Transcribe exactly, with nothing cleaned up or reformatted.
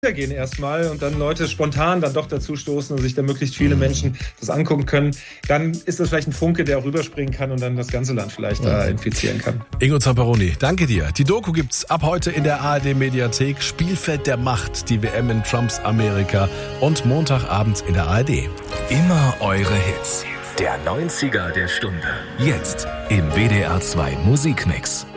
gehen erstmal und dann Leute spontan dann doch dazu stoßen und sich dann möglichst viele Menschen das angucken können, dann ist das vielleicht ein Funke, der auch rüberspringen kann und dann das ganze Land vielleicht da infizieren kann. Ingo Zamperoni, danke dir. Die Doku gibt's ab heute in der A R D-Mediathek. Spielfeld der Macht, die W M in Trumps Amerika und Montagabends in der A R D. Immer eure Hits. Der neunziger der Stunde. Jetzt im W D R zwei Musikmix.